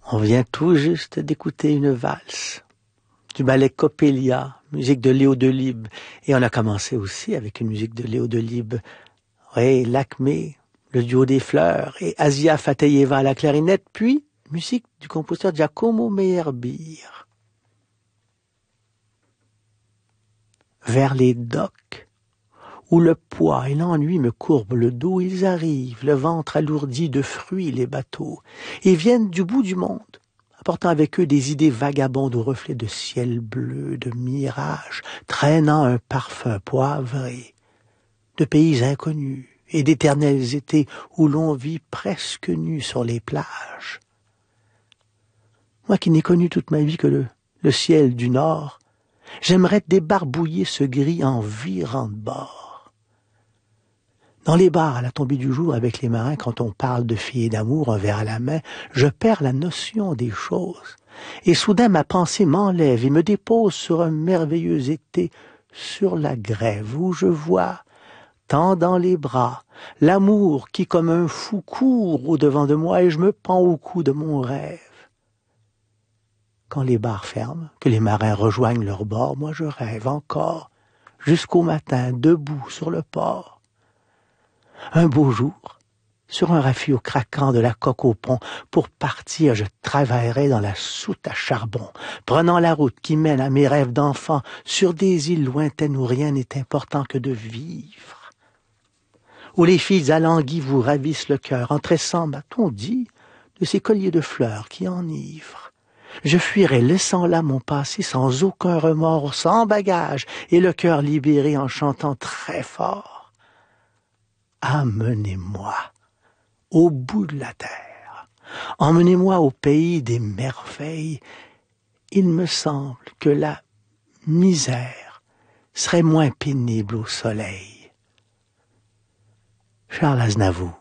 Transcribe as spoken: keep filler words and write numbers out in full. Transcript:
On vient tout juste d'écouter une valse du ballet Coppelia, musique de Léo Delibes. Et on a commencé aussi avec une musique de Léo Delibes. Oui, Lakmé, le duo des fleurs, et Asia Fateyeva à la clarinette, puis musique du compositeur Giacomo Meyerbeer. Vers les docks, où le poids et l'ennui me courbent le dos, ils arrivent, le ventre alourdi de fruits les bateaux, et viennent du bout du monde, apportant avec eux des idées vagabondes au reflet de ciel bleu, de mirages, traînant un parfum poivré, de pays inconnus et d'éternels étés où l'on vit presque nu sur les plages. Moi qui n'ai connu toute ma vie que le, le ciel du nord, j'aimerais débarbouiller ce gris en virant de bord. Dans les bars à la tombée du jour avec les marins, quand on parle de filles et d'amour, un verre à la main, je perds la notion des choses. Et soudain ma pensée m'enlève et me dépose sur un merveilleux été, sur la grève, où je vois, tendant les bras, l'amour qui comme un fou court au-devant de moi et je me pends au cou de mon rêve. Quand les bars ferment, que les marins rejoignent leur bord, moi je rêve encore, jusqu'au matin, debout sur le port. Un beau jour, sur un rafio craquant de la coque au pont, pour partir, je travaillerai dans la soute à charbon, prenant la route qui mène à mes rêves d'enfant, sur des îles lointaines où rien n'est important que de vivre. Où les filles alanguies vous ravissent le cœur, en tressant, m'a-t-on dit, de ces colliers de fleurs qui enivrent. Je fuirai, laissant là mon passé sans aucun remords, sans bagage, et le cœur libéré en chantant très fort. Amenez-moi au bout de la terre, emmenez-moi au pays des merveilles. Il me semble que la misère serait moins pénible au soleil. Charles Aznavour.